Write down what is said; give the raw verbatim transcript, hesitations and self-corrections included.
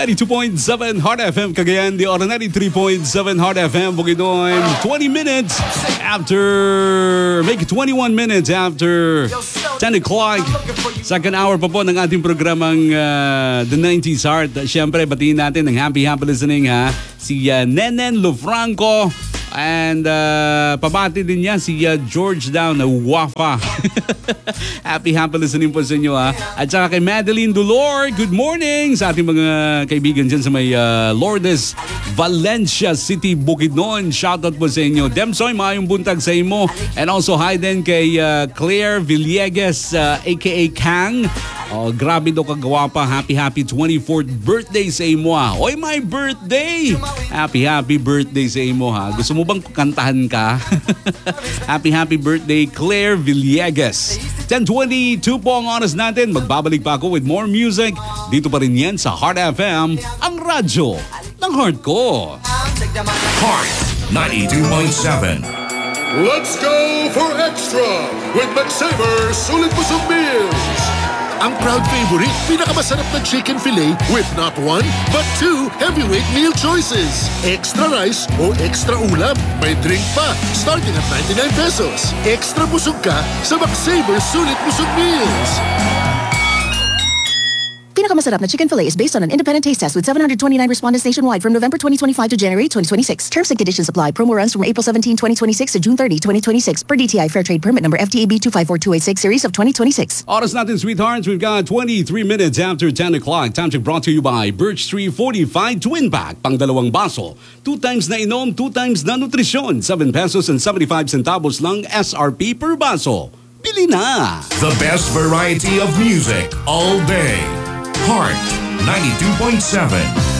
ninety-two point seven Heart F M Cagayan de Oro, ninety-three point seven Heart F M Bukidnon. twenty minutes after, make it twenty-one minutes after ten o'clock. Second hour pa po ng ating programang uh, The nineties Heart. Siyempre, batiin natin ng happy happy listening ha. Si uh, Nenen Lofranco. And uh, pabati din niya si uh, George Down na Wafa. Happy happy listening po sa inyo ha. At saka kay Madeline Dolor, good morning sa ating mga kaibigan dyan sa may uh, Lourdes, Valencia City, Bukidnon. Shoutout po sa inyo. Demsoy, maayong buntag sa imo. And also hi din kay uh, Claire Villegas, uh, aka Kang. Oh, grabe daw kagwapa. Happy happy twenty-fourth birthday sa imo ha. Oy, my birthday! Happy happy birthday sa imo ha. Gusto mo bang kantahan ka? Happy happy birthday Claire Villegas. ten twenty-two po ang oras natin. Magbabalik pa ako with more music. Dito pa rin yan sa Heart F M, ang radyo ng heart ko. Heart ninety-two point seven. Let's go for extra with McSaver Sulit Busog Meals. Ang proud favorite, pinakamasarap na chicken fillet with not one, but two heavyweight meal choices. Extra rice o extra ulam. May drink pa, starting at ninety-nine pesos. Extra busog ka sa McSaver Sulit Busog Meals. Pinakamasarap na chicken fillet is based on an independent taste test with seven hundred twenty-nine respondents nationwide from November twenty twenty-five to January twenty twenty-six. Terms and conditions apply. Promo runs from April seventeenth, twenty twenty-six to June thirtieth, twenty twenty-six per D T I Fair Trade Permit number F T A B two five four two eight six series of twenty twenty-six. Oras natin, sweethearts. We've got twenty-three minutes after ten o'clock. Time check brought to you by Birch Tree Fortified Twin Pack. Pang dalawang baso. Two times na inom, two times na nutrisyon. seven pesos and seventy-five centavos lang S R P per baso. Pili na! The best variety of music all day. Heart ninety-two point seven.